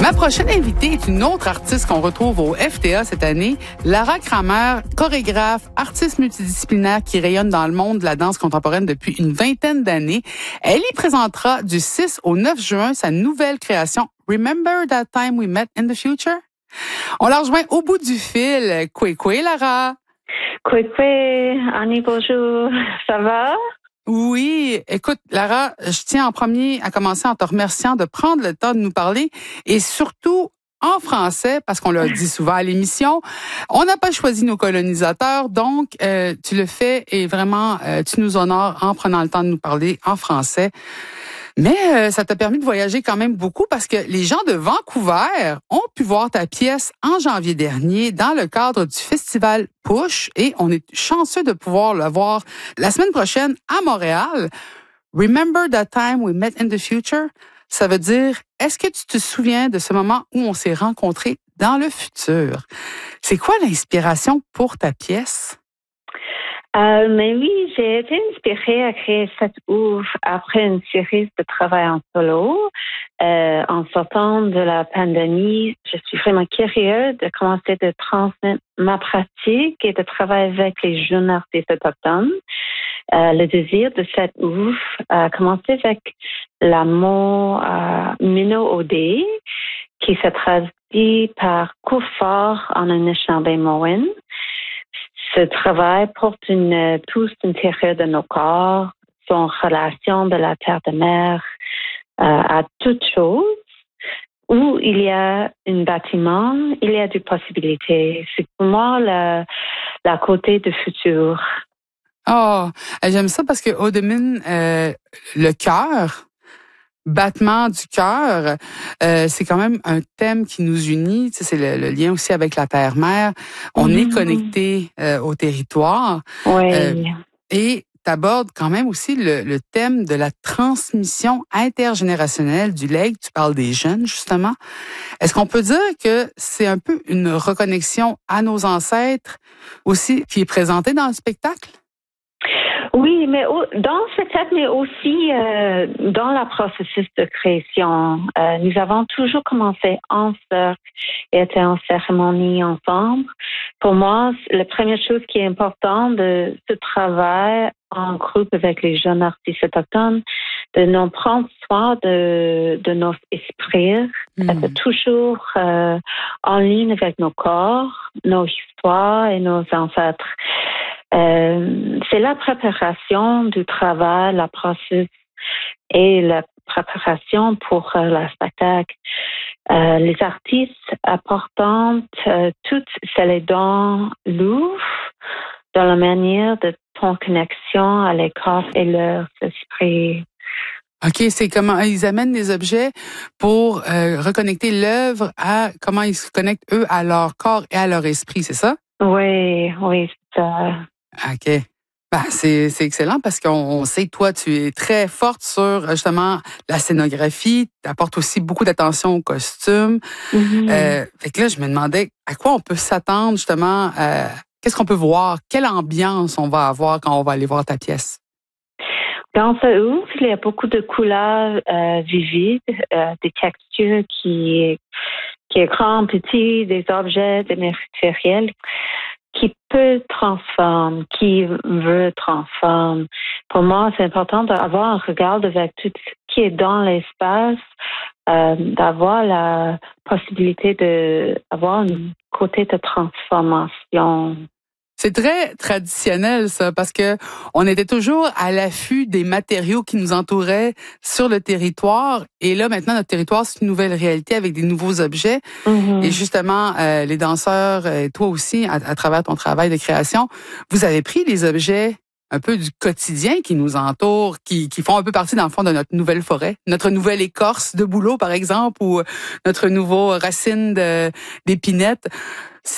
Ma prochaine invitée est une autre artiste qu'on retrouve au FTA cette année, Lara Kramer, chorégraphe, artiste multidisciplinaire qui rayonne dans le monde de la danse contemporaine depuis une vingtaine d'années. Elle y présentera du 6 au 9 juin sa nouvelle création Remember That Time We Met in the Future? On la rejoint au bout du fil. Kwekwe, Lara. Kwekwe, Annie, bonjour. Ça va? Oui, écoute, Lara, je tiens en premier à commencer en te remerciant de prendre le temps de nous parler et surtout en français, parce qu'on l'a dit souvent à l'émission, on n'a pas choisi nos colonisateurs, donc tu le fais et vraiment, tu nous honores en prenant le temps de nous parler en français. Mais ça t'a permis de voyager quand même beaucoup parce que les gens de Vancouver ont pu voir ta pièce en janvier dernier dans le cadre du festival Push et on est chanceux de pouvoir le voir la semaine prochaine à Montréal. Remember that time we met in the future? Ça veut dire, est-ce que tu te souviens de ce moment où on s'est rencontrés dans le futur? C'est quoi l'inspiration pour ta pièce? Mais oui, j'ai été inspirée à créer cette ouvre après une série de travail en solo. En sortant de la pandémie, je suis vraiment curieuse de commencer de transmettre ma pratique et de travailler avec les jeunes artistes autochtones. Le désir de cette ouvre a commencé avec l'amour Mino-Odé, qui se traduit par coup fort en Anishinaabe-Mowen. Ce travail porte une touche intérieure de nos corps, son relation de la terre de mer à toute chose. Où il y a un bâtiment, il y a des possibilités. C'est pour moi la côté du futur. Oh, j'aime ça parce que Odemin, le cœur, battement du cœur, c'est quand même un thème qui nous unit. Tu sais, c'est le lien aussi avec la terre-mère. On est connecté au territoire. Oui. Et t'abordes quand même aussi le thème de la transmission intergénérationnelle du legs. Tu parles des jeunes, justement. Est-ce qu'on peut dire que c'est un peu une reconnexion à nos ancêtres aussi qui est présentée dans le spectacle? Oui, mais dans ce spectacle, mais aussi dans le processus de création, nous avons toujours commencé en cercle et été en cérémonie ensemble. Pour moi, la première chose qui est importante de ce travail en groupe avec les jeunes artistes autochtones, de nous prendre soin de nos esprits, de toujours en ligne avec nos corps, nos histoires et nos ancêtres. C'est la préparation du travail, la processus et la préparation pour le spectacle. Les artistes apportant toutes ces dons lourds dans la manière de ton connexion à les corps et leur esprit. OK, c'est comment ils amènent des objets pour reconnecter l'œuvre à comment ils se connectent, eux, à leur corps et à leur esprit, c'est ça? Oui, c'est ça. OK. Ben, c'est excellent parce qu'on sait que toi, tu es très forte sur justement la scénographie. Tu apportes aussi beaucoup d'attention aux costumes. Fait que là, je me demandais à quoi on peut s'attendre justement. Qu'est-ce qu'on peut voir? Quelle ambiance on va avoir quand on va aller voir ta pièce? Dans ce ouvre, il y a beaucoup de couleurs vivides, des textures qui est grand, petit, des objets, des matériels qui peut transformer, qui veut transformer. Pour moi, c'est important d'avoir un regard avec tout ce qui est dans l'espace, d'avoir la possibilité d'avoir un côté de transformation. C'est très traditionnel, ça, parce que on était toujours à l'affût des matériaux qui nous entouraient sur le territoire. Et là, maintenant, notre territoire, c'est une nouvelle réalité avec des nouveaux objets. Et justement, les danseurs, et toi aussi, à travers ton travail de création, vous avez pris des objets un peu du quotidien qui nous entoure, qui font un peu partie, dans le fond, de notre nouvelle forêt, notre nouvelle écorce de bouleau, par exemple, ou notre nouveau racine d'épinette.